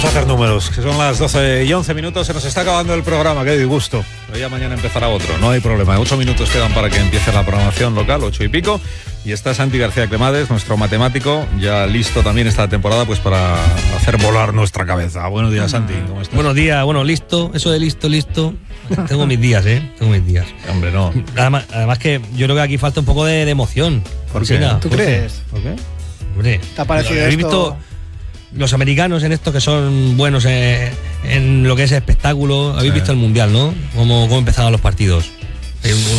Vamos a hacer números, que son las 12:11, se nos está acabando el programa, qué disgusto. Pero ya mañana empezará otro, no hay problema. 8 minutos quedan para que empiece la programación local, 8 y pico. Y está Santi García Cremades, nuestro matemático, ya listo también esta temporada pues para hacer volar nuestra cabeza. Buenos días, Santi, ¿cómo estás? Buenos días, bueno, listo, eso de listo. Tengo mis días, tengo mis días. Hombre, no. Además que yo creo que aquí falta un poco de emoción. ¿Por qué? ¿Tú crees? ¿Por qué? Hombre, ¿Te ha parecido ¿habéis esto? visto los americanos en esto que son buenos en lo que es espectáculo? Habéis visto el Mundial, ¿no? Cómo empezaban los partidos.